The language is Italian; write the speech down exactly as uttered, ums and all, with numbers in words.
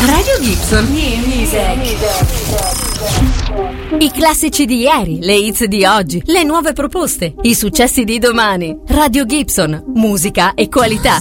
Radio Gibson. I classici di ieri, le hits di oggi, le nuove proposte, i successi di domani. Radio Gibson, musica e qualità.